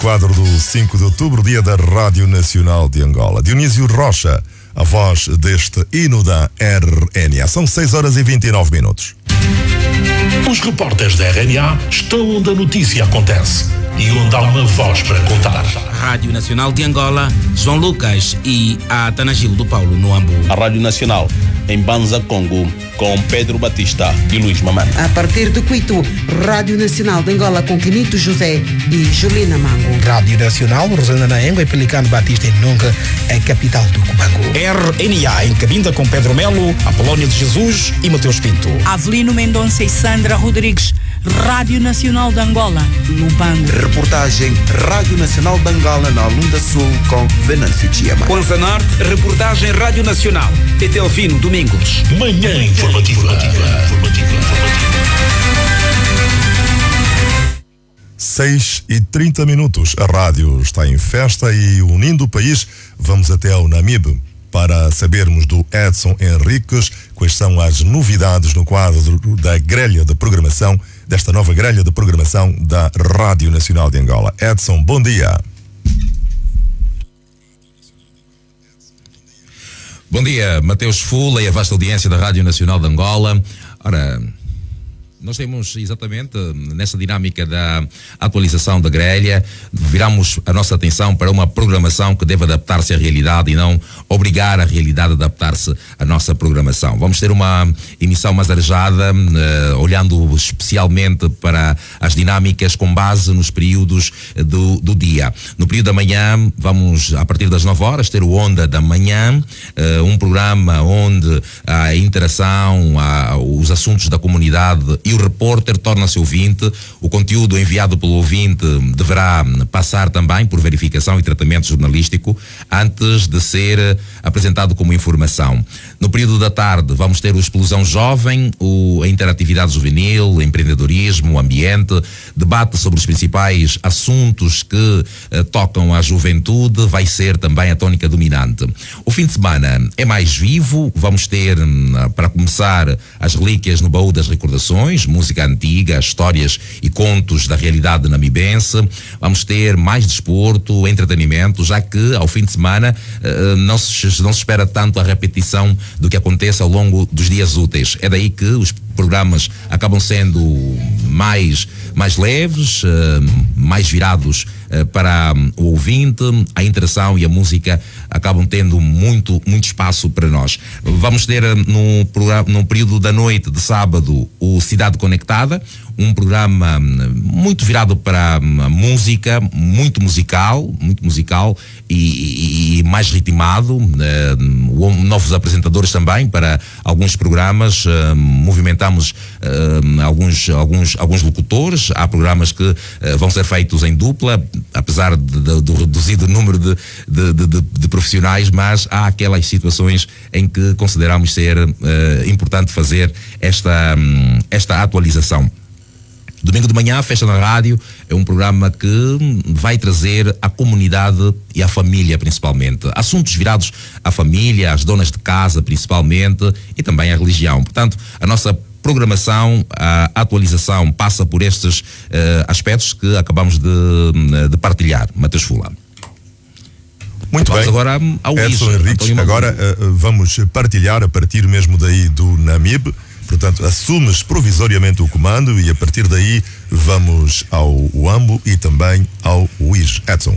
Quadro do 5 de outubro, dia da Rádio Nacional de Angola. Dionísio Rocha, a voz deste hino da RNA. São 6h29. Os repórteres da RNA estão onde a notícia acontece e onde há uma voz para contar. Rádio Nacional de Angola, João Lucas e a Atanagildo Paulo no Ambu. A Rádio Nacional em Banza, Congo, com Pedro Batista e Luís Mamano. A partir de Quito, Rádio Nacional de Angola com Quinito José e Julina Mango. Rádio Nacional, Rosana Naengo e Pelicano Batista em Nunca, a capital do Cubango. RNA em Cabinda com Pedro Melo, Apolónio de Jesus e Mateus Pinto. Avelino Mendonça e Sandra Rodrigues, Rádio Nacional de Angola, Lubango. Reportagem Rádio Nacional de Angola na Lunda Sul com Venâncio Tiama. Kwanza Norte, reportagem Rádio Nacional, Etelvino Domingos. Manhã informativa. 6h30. A rádio está em festa e unindo o país, vamos até ao Namibe para sabermos do Edson Henriques quais são as novidades no quadro da grelha de programação, desta nova grelha de programação da Rádio Nacional de Angola. Edson, bom dia. Bom dia, Mateus Fula e a vasta audiência da Rádio Nacional de Angola. Ora, nós temos exatamente nessa dinâmica da atualização da grelha, viramos a nossa atenção para uma programação que deve adaptar-se à realidade e não obrigar a realidade a adaptar-se à nossa programação. Vamos ter uma emissão mais arejada, olhando especialmente para as dinâmicas com base nos períodos do dia. No período da manhã, vamos, a partir das 9h, ter o Onda da Manhã, um programa onde a interação, os assuntos da comunidade e o repórter torna-se ouvinte. O conteúdo enviado pelo ouvinte deverá passar também por verificação e tratamento jornalístico antes de ser apresentado como informação. No período da tarde vamos ter o Explosão Jovem, a interatividade juvenil, empreendedorismo, ambiente, debate sobre os principais assuntos que tocam à juventude, vai ser também a tónica dominante. O fim de semana é mais vivo, vamos ter, para começar, as relíquias no baú das recordações, música antiga, histórias e contos da realidade namibense. Vamos ter mais desporto, entretenimento, já que ao fim de semana não se espera tanto a repetição do que acontece ao longo dos dias úteis. É daí que os programas acabam sendo mais leves, mais virados para o ouvinte. A interação e a música acabam tendo muito espaço para nós. Vamos ter no período da noite de sábado o Cidade Conectada, um programa muito virado para a música, muito musical e mais ritmado, novos apresentadores também para alguns programas, movimentamos alguns locutores. Há programas que vão ser feitos em dupla, apesar do reduzido número de profissionais, mas há aquelas situações em que consideramos ser importante fazer esta atualização. Domingo de manhã, Festa na Rádio, é um programa que vai trazer a comunidade e a família principalmente. Assuntos virados à família, às donas de casa principalmente e também à religião. Portanto, a nossa programação, a atualização passa por estes aspectos que acabamos de partilhar. Mateus Fula. Muito bem. Agora ao Edson Henriques, agora vamos partilhar a partir mesmo daí do Namibe. Portanto, assumes provisoriamente o comando e a partir daí vamos ao Uambo e também ao UIS. Edson.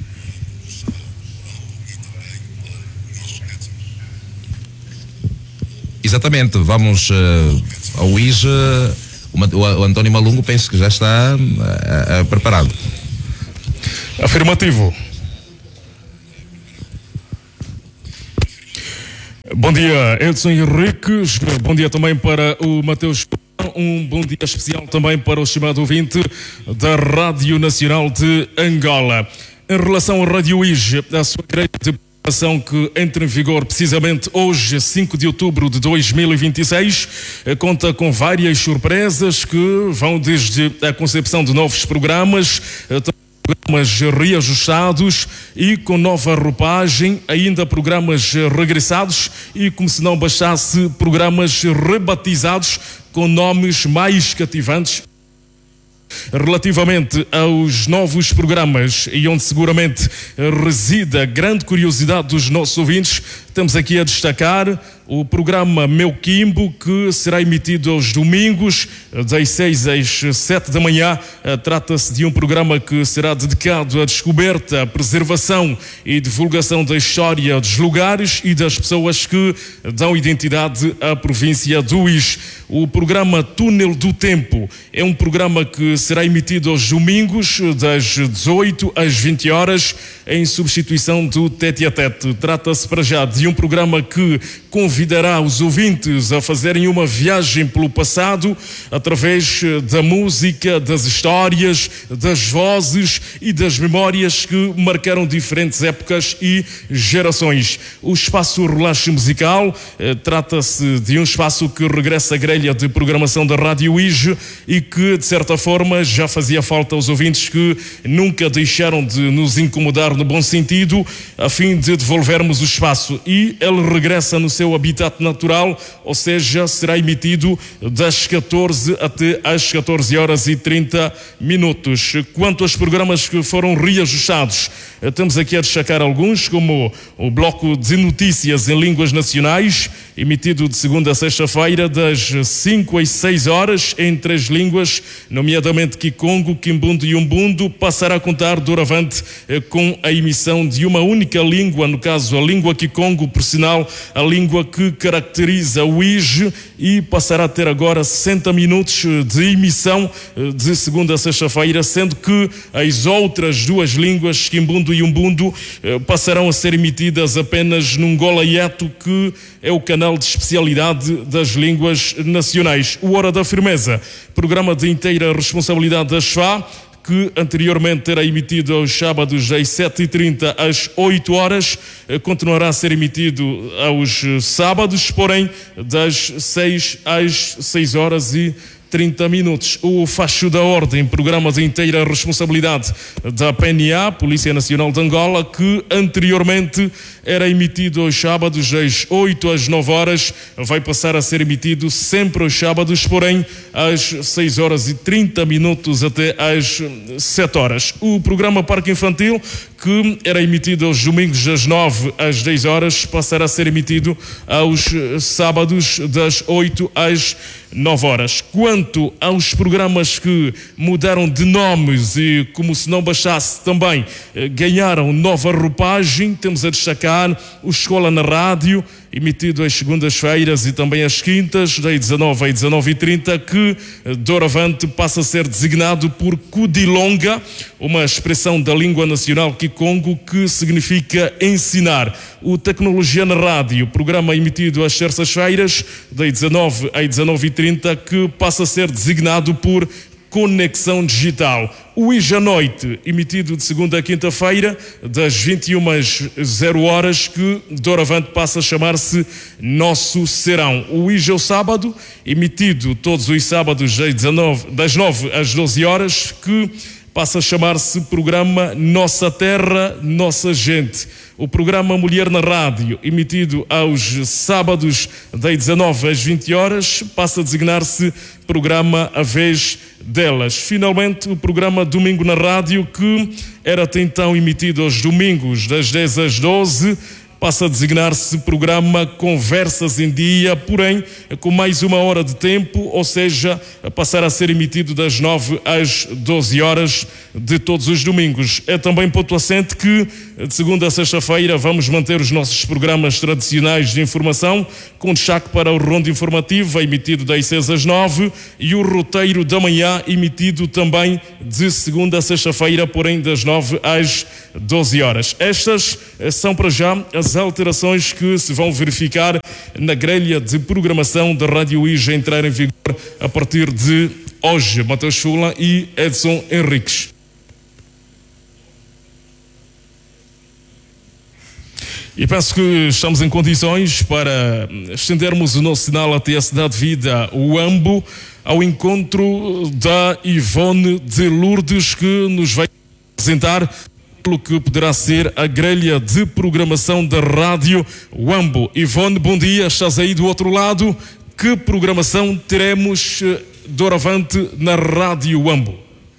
Exatamente, vamos ao UIS. O António Malungo penso que já está preparado. Afirmativo. Bom dia, Edson Henriques. Bom dia também para o Mateus. Um bom dia especial também para o estimado ouvinte da Rádio Nacional de Angola. Em relação à Rádio IJ, a sua grelha de programação que entra em vigor precisamente hoje, 5 de outubro de 2026, conta com várias surpresas que vão desde a concepção de novos programas reajustados e com nova roupagem, ainda programas regressados e, como se não bastasse, programas rebatizados com nomes mais cativantes Relativamente aos novos programas e onde seguramente reside a grande curiosidade dos nossos ouvintes, temos aqui a destacar o programa Meu Quimbo, que será emitido aos domingos, das 6 às 7 da manhã. Trata-se de um programa que será dedicado à descoberta, à preservação e divulgação da história dos lugares e das pessoas que dão identidade à província do Uís. O programa Túnel do Tempo é um programa que será emitido aos domingos, das 18 às 20 horas, em substituição do Tete a Tete. Trata-se para já de um programa que convidará os ouvintes a fazerem uma viagem pelo passado através da música, das histórias, das vozes e das memórias que marcaram diferentes épocas e gerações. O espaço Relaxe Musical trata-se de um espaço que regressa à grelha de programação da Rádio Uís e que, de certa forma, já fazia falta aos ouvintes que nunca deixaram de nos incomodar no bom sentido, a fim de devolvermos o espaço. E ele regressa no seu habitat natural, ou seja, será emitido das 14 até às 14 horas e 30 minutos. Quanto aos programas que foram reajustados, temos aqui a destacar alguns, como o bloco de notícias em línguas nacionais, emitido de segunda a sexta-feira, das 5 às 6 horas, em 3 línguas, nomeadamente Kikongo, Kimbundo e Umbundo, passará a contar doravante com a emissão de uma única língua, no caso a língua Kikongo, por sinal, a língua que caracteriza o Uís, e passará a ter agora 60 minutos de emissão de segunda a sexta-feira, sendo que as outras 2 línguas, Kimbundo e Umbundo, passarão a ser emitidas apenas num Golaieto, que é o canal de especialidade das línguas nacionais. O Hora da Firmeza, programa de inteira responsabilidade da SFA, que anteriormente era emitido aos sábados das 7h30 às 8 horas, continuará a ser emitido aos sábados, porém das 6 às 6 horas e 30 minutos. O Facho da Ordem, programa de inteira responsabilidade da PNA, Polícia Nacional de Angola, que anteriormente era emitido aos sábados das 8 às 9 horas, vai passar a ser emitido sempre aos sábados, porém às 6 horas e 30 minutos até às 7 horas. O programa Parque Infantil, que era emitido aos domingos das 9 às 10 horas, passará a ser emitido aos sábados das 8 às 9 horas. Quanto aos programas que mudaram de nomes e, como se não bastasse, também ganharam nova roupagem, temos a destacar o Escola na Rádio, emitido às segundas-feiras e também às quintas, das 19 às 19h30, que doravante passa a ser designado por Kudilonga, uma expressão da língua nacional Kikongo que significa ensinar. O Tecnologia na Rádio, programa emitido às terças-feiras, das 19 às 19h30, que passa a ser designado por Conexão Digital. O Uís à Noite, emitido de segunda a quinta-feira, das 21 às 0 horas, que doravante passa a chamar-se Nosso Serão. O Uís ao Sábado, emitido todos os sábados das 9 às 12 horas, que passa a chamar-se programa Nossa Terra, Nossa Gente. O programa Mulher na Rádio, emitido aos sábados das 19 às 20 horas, passa a designar-se programa A Vez Delas. Finalmente, o programa Domingo na Rádio, que era até então emitido aos domingos das 10 às 12, passa a designar-se programa Conversas em Dia, porém com mais 1 hora de tempo, ou seja, passará a ser emitido das 9 às 12 horas de todos os domingos. É também ponto assente que de segunda a sexta-feira vamos manter os nossos programas tradicionais de informação, com destaque para o Rondo Informativo, emitido das 6 às 9, e o Roteiro da Manhã, emitido também de segunda a sexta-feira, porém das 9 às 12 horas. Estas são para já as alterações que se vão verificar na grelha de programação da Rádio Uís, a entrar em vigor a partir de hoje. Mateus Fula e Edson Henriques. E penso que estamos em condições para estendermos o nosso sinal até a cidade de Vida, o Uambo, ao encontro da Ivone de Lourdes, que nos vai apresentar pelo que poderá ser a grelha de programação da Rádio Uambo. Ivone, bom dia, estás aí do outro lado. Que programação teremos doravante na Rádio Uambo?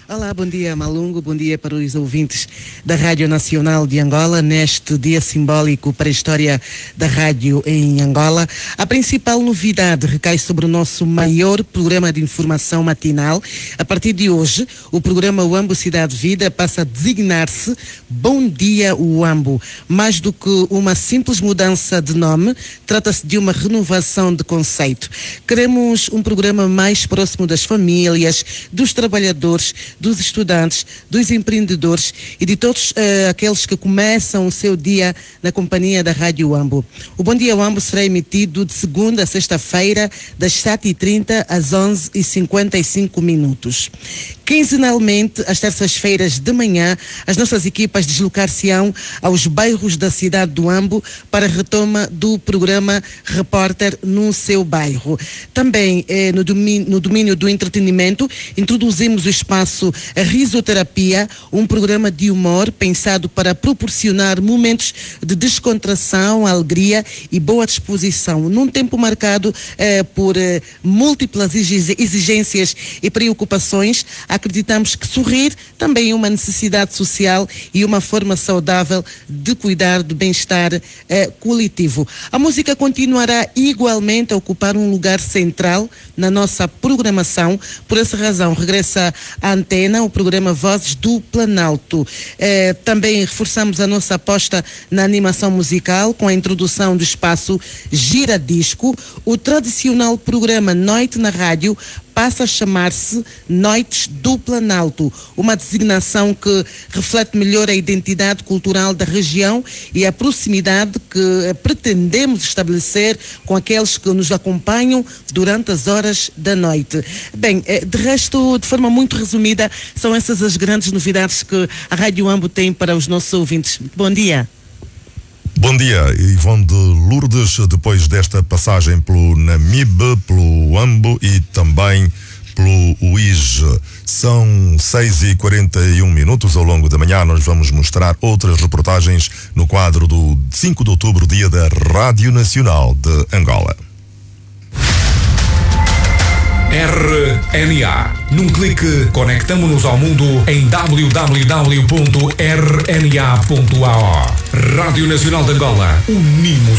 Olá, bom dia Malungo, bom dia para os ouvintes da Rádio Nacional de Angola, neste dia simbólico para a história da rádio em Angola. A principal novidade recai sobre o nosso maior programa de informação matinal. A partir de hoje, o programa Uambo Cidade Vida passa a designar-se Bom Dia Uambo. Mais do que uma simples mudança de nome, trata-se de uma renovação de conceito. Queremos um programa mais próximo das famílias, dos trabalhadores, dos estudantes, dos empreendedores e de todos aqueles que começam o seu dia na companhia da Rádio Uambo. O Bom Dia Uambo será emitido de segunda a sexta-feira, das 7h30 às 11h55. Quinzenalmente, às terças-feiras de manhã, as nossas equipas deslocar-se-ão aos bairros da cidade do Uambo para a retoma do programa Repórter no seu bairro. Também no domínio do entretenimento, introduzimos o espaço Risoterapia, um programa de humor pensado para proporcionar momentos de descontração, alegria e boa disposição. Num tempo marcado por múltiplas exigências e preocupações, acreditamos que sorrir também é uma necessidade social e uma forma saudável de cuidar do bem-estar coletivo. A música continuará igualmente a ocupar um lugar central na nossa programação. Por essa razão, regressa à antena o programa Vozes do Planalto. Também reforçamos a nossa aposta na animação musical com a introdução do espaço Gira Disco. O tradicional programa Noite na Rádio passa a chamar-se Noites do Planalto, uma designação que reflete melhor a identidade cultural da região e a proximidade que pretendemos estabelecer com aqueles que nos acompanham durante as horas da noite. Bem, de resto, de forma muito resumida, são essas as grandes novidades que a Rádio Uambo tem para os nossos ouvintes. Bom dia. Bom dia, Ivone de Lourdes, depois desta passagem pelo Namibe, pelo Uambo e também pelo UIJ. São 6h41. Ao longo da manhã nós vamos mostrar outras reportagens no quadro do 5 de outubro, dia da Rádio Nacional de Angola. RNA. Num clique, conectamo-nos ao mundo em www.rna.ao. Rádio Nacional de Angola. Unimos